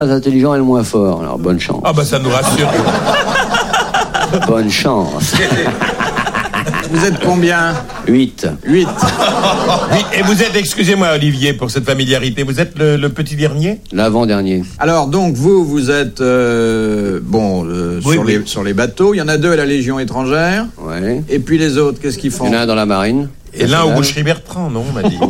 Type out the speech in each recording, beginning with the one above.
intelligent et le moins fort. Alors, bonne chance. Ah bah ça nous rassure. Bonne chance. Vous êtes combien? 8. Oui, et vous êtes, excusez-moi Olivier pour cette familiarité, vous êtes le petit dernier? L'avant-dernier. Alors, donc, vous êtes, sur les bateaux. Il y en a 2 à la Légion étrangère. Ouais. Et puis les autres, qu'est-ce qu'ils font? Il y en a un dans la marine. Et l'un au boucherie Bertrand, non, on m'a dit.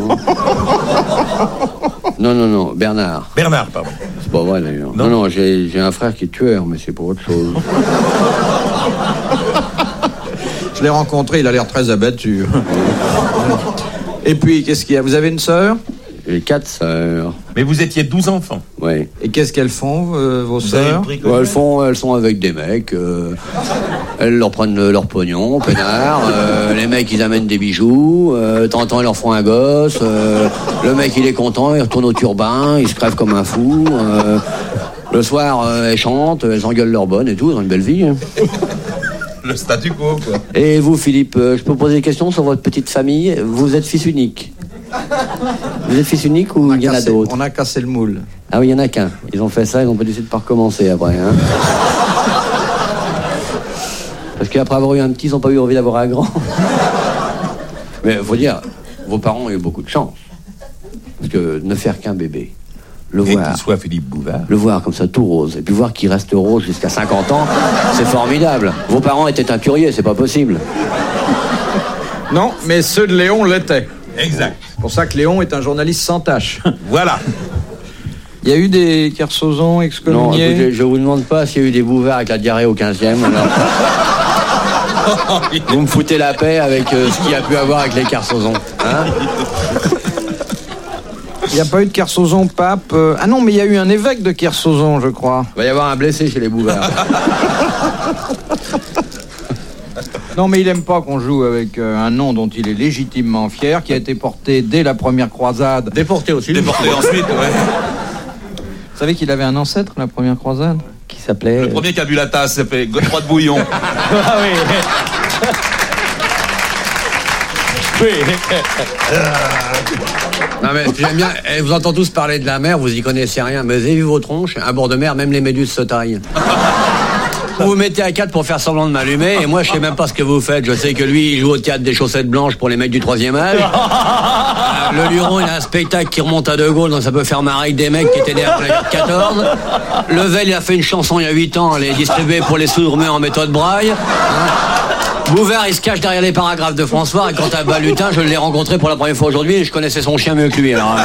Non, Bernard. Bernard, pardon. C'est pas vrai d'ailleurs. Non, j'ai un frère qui est tueur, mais c'est pour autre chose. Je l'ai rencontré, il a l'air très abattu. Et puis, qu'est-ce qu'il y a? Vous avez une sœur? J'ai 4 sœurs. Mais vous étiez 12 enfants. Oui. Et qu'est-ce qu'elles font, vos sœurs? Elles sont avec des mecs. Elles leur prennent leur pognon, peinard. Les mecs, ils amènent des bijoux. De temps en temps, ils leur font un gosse. Le mec, il est content, il retourne au turbin, il se crève comme un fou. Le soir, elles chantent, elles engueulent leur bonne et tout. Elles ont une belle vie. Hein. Le statu quo, quoi. Et vous, Philippe, je peux vous poser des questions sur votre petite famille? Vous êtes fils unique? Vous êtes fils unique ou il y en a d'autres? On a cassé le moule. Ah oui, il y en a qu'un. Ils ont fait ça, ils ont pas décidé de pas recommencer après. Hein. Parce qu'après avoir eu un petit, ils n'ont pas eu envie d'avoir un grand. Mais faut dire, vos parents ont eu beaucoup de chance. Parce que ne faire qu'un bébé, le Et voir, qu'il soit Philippe Bouvard. le voir comme ça tout rose, et puis voir qu'il reste rose jusqu'à 50 ans, c'est formidable. Vos parents étaient incurieux, c'est pas possible. Non, mais ceux de Léon l'étaient. Exact. C'est pour ça que Léon est un journaliste sans tâche. Voilà. Il y a eu des Kersozon Non, excommuniés? écoutez, je vous demande pas s'il y a eu des bouvards avec la diarrhée au 15e. Alors... Vous me foutez la paix avec ce qu'il y a pu avoir avec les Kersozon. Hein? Il n'y a pas eu de Kersozon pape. Ah non, mais il y a eu un évêque de Kersozon, je crois. Il va y avoir un blessé chez les bouvards. Non, mais il aime pas qu'on joue avec un nom dont il est légitimement fier, qui a été porté dès la première croisade. Déporté aussi. Déporté ensuite, ouais. Vous savez qu'il avait un ancêtre, la première croisade? Qui s'appelait... Le premier qui a bu la tasse s'appelait Godefroy de Bouillon. Ah oui. Non mais j'aime bien, vous entendez tous parler de la mer, vous y connaissez rien, mais vous avez vu vos tronches, à bord de mer, même les méduses se taillent. Vous vous mettez à 4 pour faire semblant de m'allumer, et moi je sais même pas ce que vous faites. Je sais que lui, il joue au théâtre des chaussettes blanches pour les mecs du 3e âge. Le Luron, il a un spectacle qui remonte à De Gaulle, donc ça peut faire marrer avec des mecs qui étaient nés après la guerre de 14. Level, il a fait une chanson il y a 8 ans, elle est distribuée pour les sourds-muets en méthode braille. Bouvard, il se cache derrière les paragraphes de François, et quant à Balutin, je l'ai rencontré pour la première fois aujourd'hui, et je connaissais son chien mieux que lui. Alors,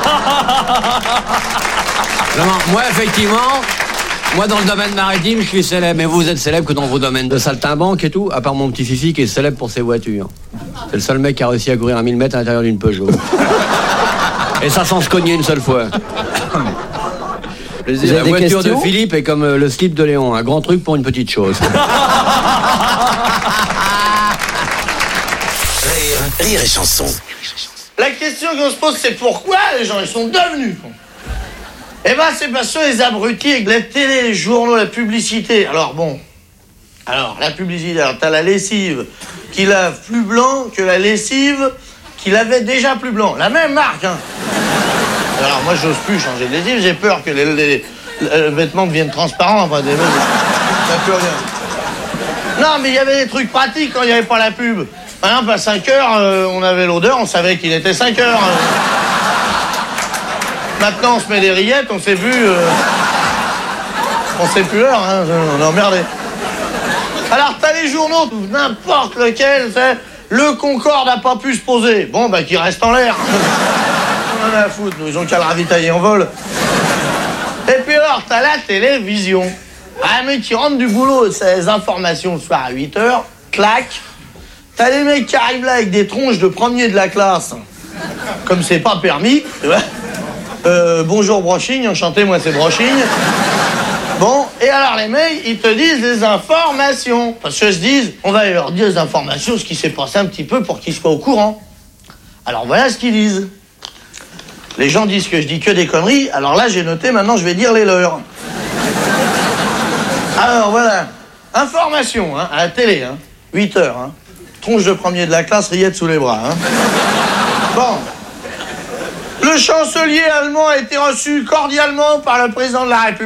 non, moi, effectivement... Moi, dans le domaine maritime, je suis célèbre. Mais vous êtes célèbre que dans vos domaines de saltimbanque et tout, à part mon petit Fifi qui est célèbre pour ses voitures. C'est le seul mec qui a réussi à courir 1000 mètres à l'intérieur d'une Peugeot. Et ça sans se cogner une seule fois. La voiture de Philippe est comme le slip de Léon. Un grand truc pour une petite chose. Rire et chanson. La question qu'on se pose, c'est pourquoi les gens ils sont devenus cons. Eh ben, c'est parce que les abrutis avec la télé, les journaux, la publicité. Alors bon, la publicité, alors t'as la lessive qui lave plus blanc que la lessive qui lavait déjà plus blanc. La même marque, hein. Alors moi, j'ose plus changer de lessive, j'ai peur que les vêtements deviennent transparents. Enfin, ça peut rien. Non, mais il y avait des trucs pratiques quand il n'y avait pas la pub. Par exemple, à 5 heures, on avait l'odeur, on savait qu'il était 5 heures. Maintenant, on se met des rillettes, on sait plus... on sait plus l'heure, hein, on est emmerdé. Alors, t'as les journaux, n'importe lequel, c'est... Le Concorde n'a pas pu se poser. Bon, bah, qu'il reste en l'air. On en a à foutre, nous, ils ont qu'à le ravitailler en vol. Et puis alors, t'as la télévision. Un mec qui rentre du boulot, c'est les informations le soir à 8h, clac. T'as les mecs qui arrivent là avec des tronches de premier de la classe. Comme c'est pas permis, tu vois. Bonjour Broching, enchanté, moi c'est Broching. Bon, et alors les mecs, ils te disent des informations. Parce qu'ils se disent, on va leur dire des informations, ce qui s'est passé un petit peu pour qu'ils soient au courant. Alors voilà ce qu'ils disent. Les gens disent que je dis que des conneries, alors là j'ai noté, maintenant je vais dire les leurs. Alors voilà, information, hein, à la télé, hein, 8h, hein. Tronche de premier de la classe, rillettes sous les bras, hein. Bon. Le Le chancelier allemand a été reçu cordialement par le président de la République.